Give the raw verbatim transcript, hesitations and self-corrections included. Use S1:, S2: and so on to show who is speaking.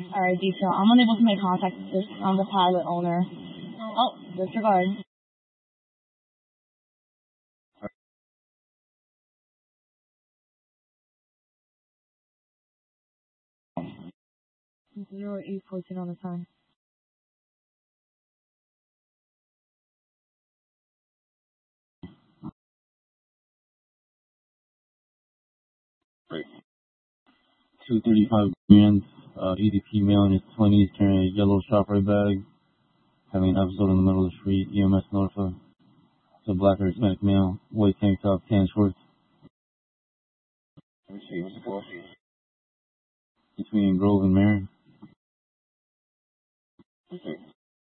S1: Alright, detail. I'm unable to make contact with this, um, the pilot owner. Oh, disregard. Zero eight fourteen on the sign.
S2: two thirty-five grand, uh, E D P male in his twenties, carrying a yellow ShopRite bag, having an episode in the middle of the street, E M S Norfolk. It's a black or Hispanic male, white tank top, tan shorts. Let me see, what's the call? Between Grove and Marion. Okay.